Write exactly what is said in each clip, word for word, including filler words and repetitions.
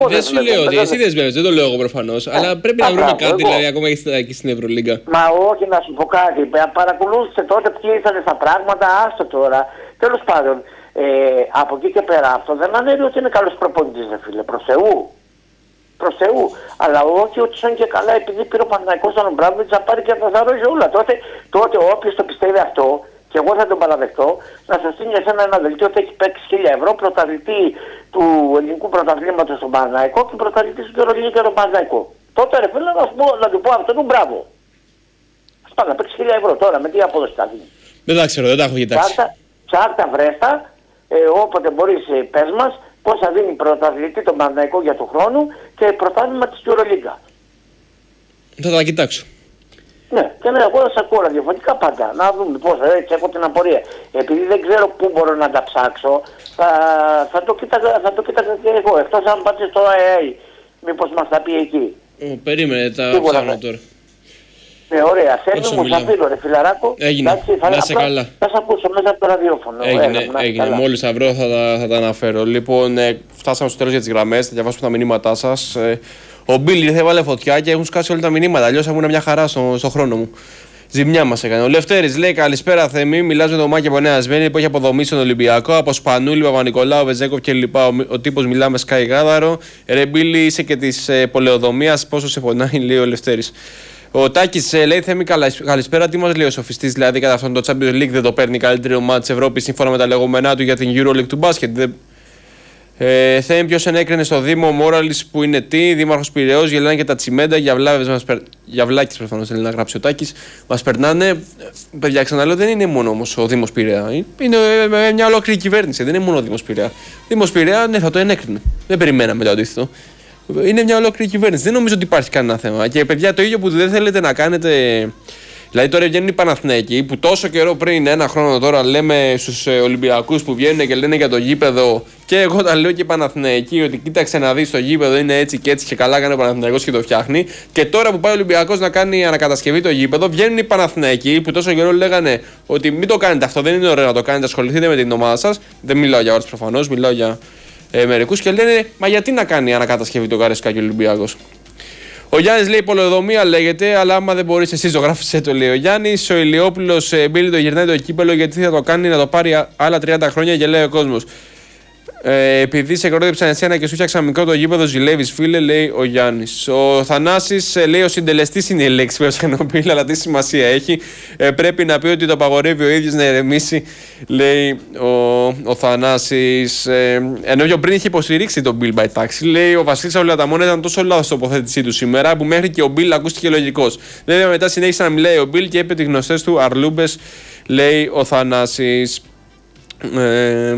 Δεν σου λέω ότι εσύ δεσμεύεσαι, δεν το λέω εγώ προφανώς. Αλλά πρέπει να βρούμε κάτι δηλαδή, ακόμα και στην Ευρωλίγκα. Μα όχι, να σου πω κάτι. Παρακολούθησε τότε ποιοι ήρθαν στα πράγματα, άστο τώρα. Τέλος πάντων, ε, από εκεί και πέρα αυτό δεν ανέρει ότι είναι καλός προπονητής, δε φίλε. Προς Θεού. Προς Θεού. Αλλά όχι ότι σαν και καλά επειδή πήρε ο Παναθηναϊκός τον Μπράβιτς να πάρει και να τα ζαρώσει όλα. Τότε, τότε όποιος το πιστεύει αυτό, και εγώ θα τον παραδεχτώ, να σας στείλει εσένα ένα δελτίο ότι έχει παίξει χίλια ευρώ πρωταθλητή του ελληνικού πρωταθλήματος στον Παναθηναϊκό και πρωταθλητή του Ευρωλίγκα και τον Παναθηναϊκό. Τότε ρε φίλε να, πω, να του πω αυτό του μπράβο. Ας πάμε να παίξει χίλια ευρώ τώρα, με τι απόδοση θα δίνει. Δεν τα ξέρω, δεν τα έχω κοιτάξει. Τσάρτα βρέστα, ε, όποτε μπορείς ε, πες μας πώς θα δίνει πρωταθλητή τον Παναθηναϊκό για του χρόνου και πρωτάθλημα της Ευρωλίγκα. Θα τα κοιτάξω. Ναι, και ναι, εγώ θα σε ακούω ραδιοφωνικά πάντα. Να δούμε πώς, έτσι έχω την απορία. Επειδή δεν ξέρω πού μπορώ να τα ψάξω, θα, θα το κοίταγα, θα το κοίταγα και εγώ. Εκτός αν πάτε στο έι έι, μήπως μας τα πει εκεί. Oh, περίμενε, τα ψάχνω τώρα. Ναι, ωραία. Σέρνει μου, Σαφίρο, ρε φιλαράκο. Έγινε, εντάξει, θα, να είσαι απλά, καλά. Θα σε ακούσω μέσα από το ραδιόφωνο. Έγινε, Έλα, έγινε. Μόλις θα βρω θα τα, θα τα αναφέρω. Λοιπόν, ε, φτάσαμε στο τέλος για τις γραμμές, θα διαβάσουμε τα μηνύματά σας. Ε, Ο Μπίλ ήρθε, έβαλε φωτιά και έχουν σκάσει όλα τα μηνύματα. Αλλιώς θα ήμουν μια χαρά στο, στο χρόνο μου. Ζημιά μας έκανε. Ο Λευτέρης λέει: Καλησπέρα, Θεμή. Μιλάς με τον Μάκη από Νέα Σμύρνη που έχει αποδομήσει τον Ολυμπιακό. Από Σπανούλη, Παπα-Νικολάου, Βεζέκοφ κλπ. Ο, ο τύπος μιλά με Σκάι Γάδαρο. Ρε Μπίλη, είσαι και της ε, πολεοδομίας. Πόσο σε πονάει, λέει ο Λευτέρης. Ο Τάκης ε, λέει: Θεμή, καλησπέρα. Τι μας λέει ο σοφιστής, δηλαδή κατά αυτόν το Champions League δεν το παίρνει καλύτερη ομάδα της Ευρώπης σύμφωνα με τα λεγόμενά του για την EuroLeague του μπάσκετ. Ε, Θέμε ποιος ενέκρινε στο Δήμο, ο Μόραλης που είναι τι, Δήμαρχος Πειραιώς, γελάνε και τα τσιμέντα, για βλάβες μας περ... για βλάκες προφανώς θέλει να γράψει ο Τάκης, μας περνάνε. Παιδιά, ξαναλέω, δεν είναι μόνο όμως ο Δήμος Πειραιά, είναι ε, μια ολόκληρη κυβέρνηση, δεν είναι μόνο ο Δήμος Πειραιά. Δήμος Πειραιά, ναι, θα το ενέκρινε. Δεν περιμέναμε το αντίθετο. Είναι μια ολόκληρη κυβέρνηση, δεν νομίζω ότι υπάρχει κανένα θέμα. Και παιδιά, το ίδιο που δεν θέλετε να κάνετε. Δηλαδή τώρα βγαίνουν οι Παναθηναϊκοί που τόσο καιρό πριν, ένα χρόνο τώρα, λέμε στους ε, Ολυμπιακούς που βγαίνουν και λένε για το γήπεδο. Και εγώ τα λέω και οι Παναθηναϊκοί ότι κοίταξε να δεις το γήπεδο είναι έτσι και έτσι και καλά κάνει ο Παναθηναϊκός και το φτιάχνει. Και τώρα που πάει ο Ολυμπιακός να κάνει ανακατασκευή το γήπεδο, βγαίνουν οι Παναθηναϊκοί που τόσο καιρό λέγανε ότι μην το κάνετε αυτό, δεν είναι ωραίο να το κάνετε, ασχοληθείτε με την ομάδα σας. Δεν μιλάω για όλους προφανώς, μιλάω για ε, μερικούς και λένε μα γιατί να κάνει ανακατασκευή το Καρεσκάκι ο Ολυμπιακός. Ο Γιάννης λέει: Πολεοδομία λέγεται, αλλά άμα δεν μπορείς εσύ ζωγράφησέ το, λέει ο Γιάννης. Ο Ηλιόπουλος ε, Μπίλη το γυρνάει το κύπελο γιατί θα το κάνει να το πάρει άλλα τριάντα χρόνια και λέει ο κόσμος. Ε, επειδή σε κορόδεψαν εσένα και σου φτιάξα μικρό το γήπεδο, ζηλεύεις φίλε, λέει ο Γιάννης. Ο Θανάσης ε, λέει: Ο συντελεστής είναι η λέξη που έψαχνε ο Μπίλη, αλλά τι σημασία έχει. Ε, πρέπει να πει ότι το απαγορεύει ο ίδιος να ηρεμήσει, λέει ο, ο Θανάσης. Ε, ενώ πιο πριν είχε υποστηρίξει τον Μπίλ by taxi, λέει ο Βασίλης Αυλαταμόνα ήταν τόσο λάθος τοποθέτησή του σήμερα που μέχρι και ο Μπίλ ακούστηκε λογικός. Βέβαια μετά συνέχισε να μιλάει ο Μπίλ και είπε τις γνωστές του αρλούμπες, λέει ο Θανάσης. Ε,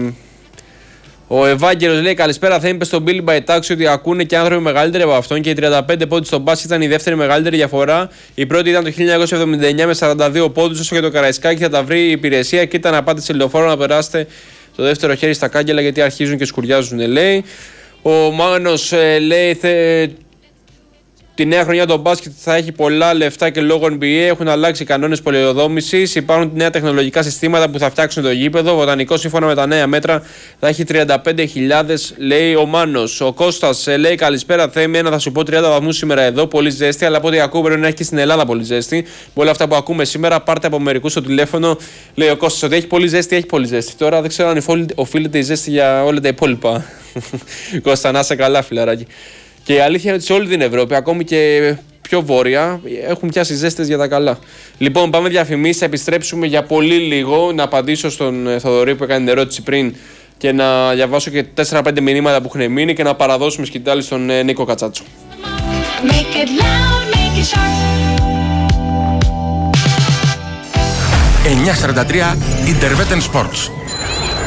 Ο Ευάγγελος λέει: Καλησπέρα. Θα είπε στον Billy by Taxi ότι ακούνε και άνθρωποι μεγαλύτεροι από αυτόν και οι τριάντα πέντε πόντους στον μπάσκετ ήταν η δεύτερη μεγαλύτερη διαφορά. Η πρώτη ήταν το χίλια εννιακόσια εβδομήντα εννιά με σαράντα δύο πόντους. Όσο για το Καραϊσκάκι θα τα βρει η υπηρεσία. Κοίτα να πάτε σε λεωφόρο να περάσετε το δεύτερο χέρι στα κάγκελα γιατί αρχίζουν και σκουριάζουν, λέει. Ο Μάνος ε, λέει: θε... Τη νέα χρονιά το μπάσκετ θα έχει πολλά λεφτά και λόγω N B A έχουν αλλάξει οι κανόνες πολεοδόμησης. Υπάρχουν νέα τεχνολογικά συστήματα που θα φτιάξουν το γήπεδο. Ο Βοτανικός σύμφωνα με τα νέα μέτρα θα έχει τριάντα πέντε χιλιάδες, λέει ο Μάνος. Ο Κώστας λέει: Καλησπέρα, Θέμη. Ένα θα σου πω τριάντα βαθμούς σήμερα εδώ. Πολύ ζέστη, αλλά από ό,τι ακούω πρέπει να έχει και στην Ελλάδα πολύ ζέστη. Με όλα αυτά που ακούμε σήμερα, πάρτε από μερικούς στο τηλέφωνο. Λέει ο Κώστας ότι έχει πολύ ζέστη, έχει πολύ ζέστη. Τώρα δεν ξέρω αν οφείλεται η ζέστη για όλα τα υπόλοιπα. Κώστα, να είσαι καλά, φιλαράκι. Και η αλήθεια είναι ότι σε όλη την Ευρώπη, ακόμη και πιο βόρεια, έχουν πιάσει ζέστες για τα καλά. Λοιπόν, πάμε διαφημίσεις, θα επιστρέψουμε για πολύ λίγο να απαντήσω στον Θοδωρή που έκανε την ερώτηση πριν και να διαβάσω και τέσσερα πέντε μηνύματα που έχουν μείνει και να παραδώσουμε σκητάλη στον Νίκο Κατσάτσο. εννιακόσια σαράντα τρία Interveten Sports.